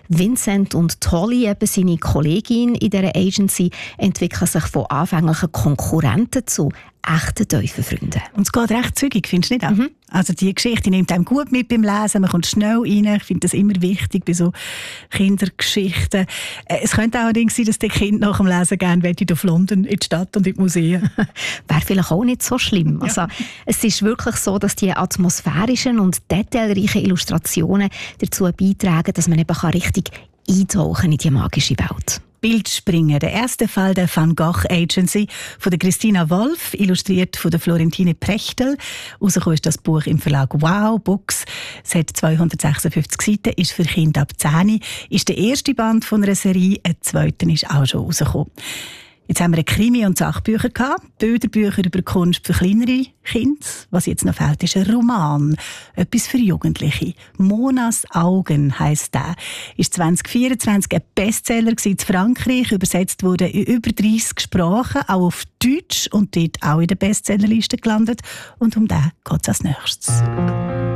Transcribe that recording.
Vincent und Tolly, eben seine Kollegin in dieser Agency, entwickeln sich von anfänglichen Konkurrenten zu echten Teufelsfreunden. Und es geht recht zügig, findest du nicht auch? Also die Geschichte nimmt einem gut mit beim Lesen, man kommt schnell rein. Ich finde das immer wichtig bei so Kindergeschichten. Es könnte allerdings sein, dass die Kinder nach dem Lesen gerne auf London in die Stadt und in die Museen. Wäre vielleicht auch nicht so schlimm. Also, es ist wirklich so, dass die atmosphärischen und detailreichen Illustrationen dazu beitragen, dass man eben richtig eintauchen in die magische Welt. Bildspringer, der erste Fall der Van Gogh Agency von der Christina Wolf, illustriert von der Florentine Prechtel. Rausgekommen ist das Buch im Verlag Wow Books. Es hat 256 Seiten, ist für Kinder ab 10, ist der erste Band von einer Serie, ein zweiter ist auch schon rausgekommen. Jetzt haben wir Krimi- und Sachbücher gehabt, Bilderbücher über Kunst für kleinere Kinder. Was jetzt noch fehlt, ist ein Roman, etwas für Jugendliche. «Monas Augen» heisst der. Ist 2024 ein Bestseller in Frankreich, übersetzt wurde in über 30 Sprachen, auch auf Deutsch und dort auch in der Bestsellerliste gelandet. Und um den geht es als nächstes.